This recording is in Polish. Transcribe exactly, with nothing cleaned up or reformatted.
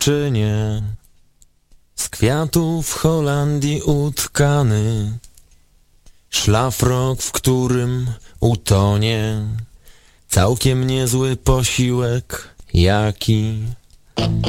czy nie? Z kwiatów w Holandii utkany szlafrok, w którym utonie całkiem niezły posiłek, jaki